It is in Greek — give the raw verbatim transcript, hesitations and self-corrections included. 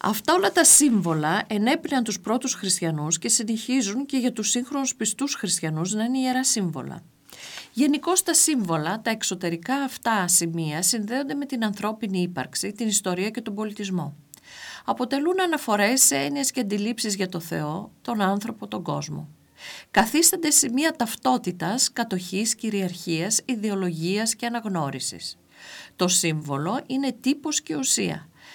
Αυτά όλα τα σύμβολα ενέπνεαν τους πρώτους χριστιανούς και συνεχίζουν και για τους σύγχρονους πιστούς χριστιανούς να είναι ιερά σύμβολα. Γενικώς τα σύμβολα, τα εξωτερικά αυτά σημεία συνδέονται με την ανθρώπινη ύπαρξη, την ιστορία και τον πολιτισμό. Αποτελούν αναφορές σε έννοιες και αντιλήψεις για το Θεό, τον άνθρωπο, τον κόσμο. Καθίστανται σημεία ταυτότητας, κατοχής, κυριαρχίας, ιδεολογίας και αναγνώρισης. Το σύμβολο είναι τύπος και ουσία.